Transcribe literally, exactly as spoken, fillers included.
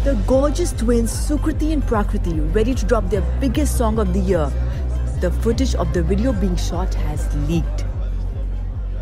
The gorgeous twins Sukriti and Prakriti ready to drop their biggest song of the year. The footage of the video being shot has leaked.